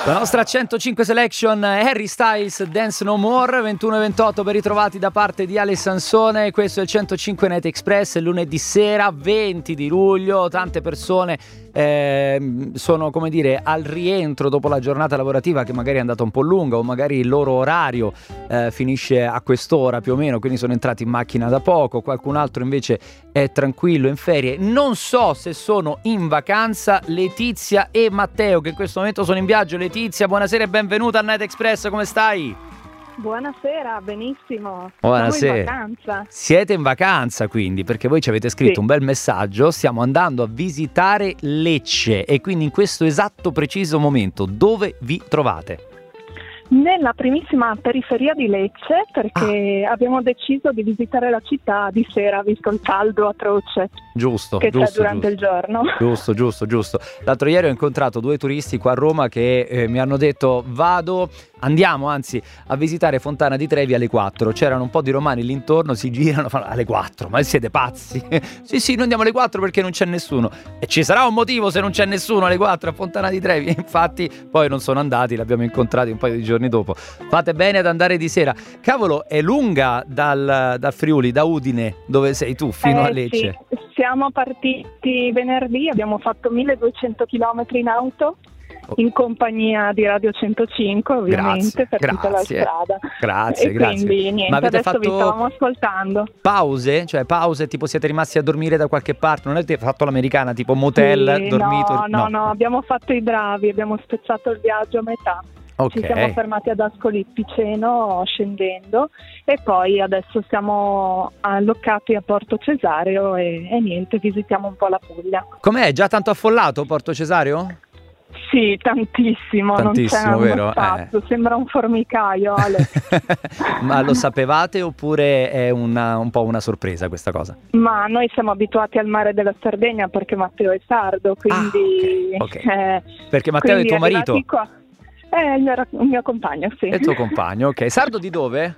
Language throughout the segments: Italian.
La nostra 105 Selection, Harry Styles, Dance No More, 21:28 ben ritrovati da parte di Ale Sansone. Questo è il 105 Night Express, è lunedì sera, 20 di luglio, tante persone sono, come dire, al rientro dopo la giornata lavorativa che magari è andata un po' lunga, o magari il loro orario finisce a quest'ora più o meno, quindi sono entrati in macchina da poco. Qualcun altro invece è tranquillo in ferie. Non so se sono in vacanza Letizia e Matteo, che in questo momento sono in viaggio. Letizia, buonasera e benvenuta al Night Express, come stai? Buonasera, benissimo. Buonasera. Siamo in vacanza. Siete in vacanza quindi, perché voi ci avete scritto un bel messaggio. Stiamo andando a visitare Lecce e quindi in questo esatto preciso momento dove vi trovate? Nella primissima periferia di Lecce, perché abbiamo deciso di visitare la città di sera, visto il caldo atroce che c'è durante il giorno. Giusto. L'altro ieri ho incontrato due turisti qua a Roma che mi hanno detto andiamo a visitare Fontana di Trevi alle 4. C'erano un po' di romani lì intorno, si girano, fanno alle 4, ma siete pazzi? Sì, noi andiamo alle 4 perché non c'è nessuno. E ci sarà un motivo se non c'è nessuno alle 4 a Fontana di Trevi. Infatti poi non sono andati, li abbiamo incontrati un paio di giorni dopo. Fate bene ad andare di sera. Cavolo, è lunga dal Friuli, da Udine, dove sei tu, fino a Lecce. Sì. Siamo partiti venerdì, abbiamo fatto 1200 km in auto, in compagnia di Radio 105 ovviamente, per tutta la strada. Grazie. Quindi niente, Ma avete adesso vi stavamo ascoltando. Pause? Cioè pause, tipo siete rimasti a dormire da qualche parte? Non avete fatto l'americana, tipo motel, dormito? No, abbiamo fatto i bravi, abbiamo spezzato il viaggio a metà. Okay. Ci siamo fermati ad Ascoli Piceno scendendo e poi adesso siamo allocati a Porto Cesareo e niente, visitiamo un po' la Puglia. Com'è? Già tanto affollato Porto Cesareo? Sì, tantissimo, non c'è vero? spazio, sembra un formicaio, Ale. Ma lo sapevate oppure è un po' una sorpresa questa cosa? Ma noi siamo abituati al mare della Sardegna perché Matteo è sardo, quindi... Okay. Perché Matteo è tuo marito? Qua. È il mio compagno, sì. È il tuo compagno, ok. Sardo di dove?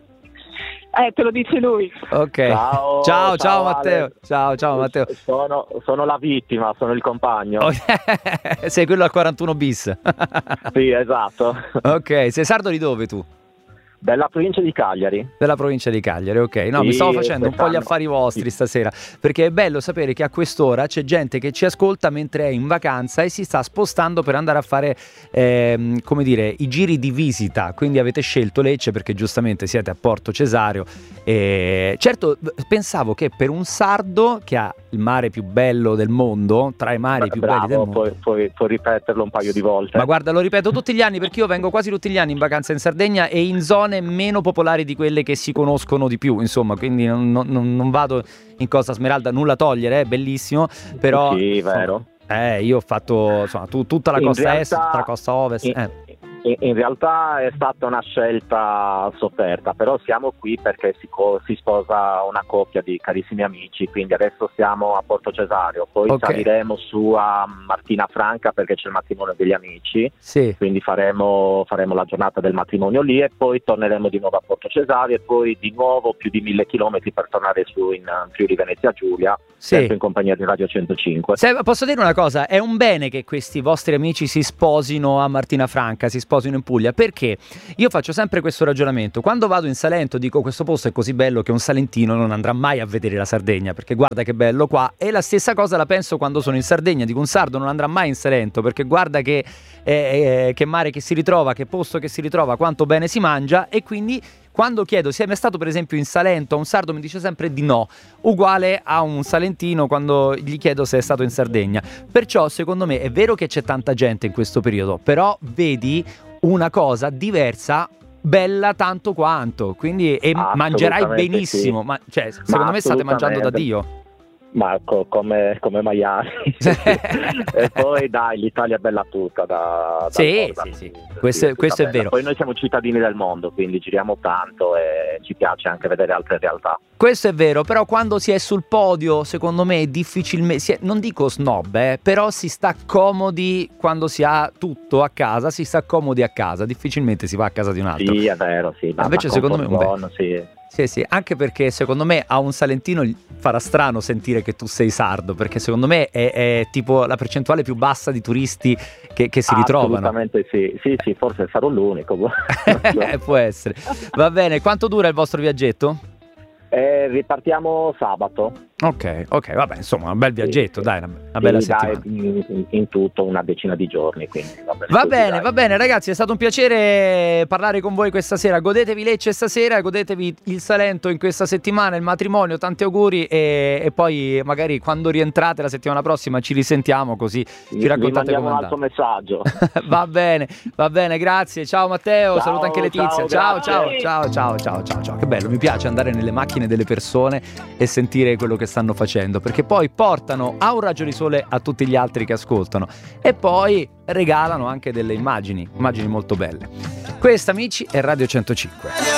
Te lo dice lui. Ok. Ciao Matteo. Ciao Matteo. Sono la vittima, sono il compagno. Okay. Sei quello al 41 bis. Sì, esatto. Ok, sei sardo di dove tu? Della provincia di Cagliari. Della provincia di Cagliari, ok. No, sì, mi stavo facendo un po' gli affari vostri stasera, perché è bello sapere che a quest'ora c'è gente che ci ascolta mentre è in vacanza e si sta spostando per andare a fare, come dire, i giri di visita. Quindi avete scelto Lecce perché giustamente siete a Porto Cesareo. Certo, pensavo che per un sardo che ha il mare più bello del mondo, tra i mari più belli del mondo... Puoi ripeterlo un paio di volte. Ma guarda, lo ripeto tutti gli anni perché io vengo quasi tutti gli anni in vacanza in Sardegna e in zone meno popolari di quelle che si conoscono di più, insomma, quindi non vado in Costa Smeralda, nulla togliere, è bellissimo, però sì, vero. Io ho fatto tutta la costa est, tutta la costa ovest. In realtà è stata una scelta sofferta, però siamo qui perché si sposa una coppia di carissimi amici, quindi adesso siamo a Porto Cesareo, poi saliremo su a Martina Franca perché c'è il matrimonio degli amici, quindi faremo la giornata del matrimonio lì e poi torneremo di nuovo a Porto Cesareo e poi di nuovo più di 1000 chilometri per tornare su in Friuli Venezia Giulia, sempre in compagnia di Radio 105. Posso dire una cosa, è un bene che questi vostri amici si sposino a Martina Franca, si sposino in Puglia, perché io faccio sempre questo ragionamento: quando vado in Salento dico questo posto è così bello che un salentino non andrà mai a vedere la Sardegna perché guarda che bello qua, e la stessa cosa la penso quando sono in Sardegna, dico un sardo non andrà mai in Salento perché guarda che mare che si ritrova, che posto che si ritrova, quanto bene si mangia. E quindi quando chiedo se è mai stato per esempio in Salento, un sardo mi dice sempre di no, uguale a un salentino quando gli chiedo se è stato in Sardegna. Perciò secondo me è vero che c'è tanta gente in questo periodo, però vedi una cosa diversa, bella tanto quanto, quindi mangerai benissimo, sì. Secondo me state mangiando da Dio. Ma come maiali. E poi dai, l'Italia è bella tutta sì. Questo è vero. Poi noi siamo cittadini del mondo, quindi giriamo tanto e ci piace anche vedere altre realtà. Questo è vero, però quando si è sul podio, secondo me difficilmente, non dico snob, però si sta comodi quando si ha tutto a casa, difficilmente si va a casa di un altro. Sì, è vero, sì. Invece secondo me è un buono, sì. Sì, anche perché secondo me a un salentino farà strano sentire che tu sei sardo, perché secondo me è tipo la percentuale più bassa di turisti che si ritrovano. Assolutamente sì, forse sarò l'unico. Può essere. Va bene, quanto dura il vostro viaggetto? Ripartiamo sabato. Ok, vabbè, insomma, un bel viaggetto, dai, una bella settimana. In tutto una decina di giorni, quindi va bene, ragazzi, è stato un piacere parlare con voi questa sera. Godetevi Lecce stasera, godetevi il Salento in questa settimana, il matrimonio, tanti auguri e poi magari quando rientrate la settimana prossima ci risentiamo, così ci raccontate come è andato. Un altro messaggio. Va bene, grazie. Ciao Matteo, saluta anche Letizia. Ciao. Che bello, mi piace andare nelle macchine delle persone e sentire quello che stanno facendo, perché poi portano a un raggio di sole a tutti gli altri che ascoltano e poi regalano anche delle immagini molto belle. Questa, amici, è Radio 105.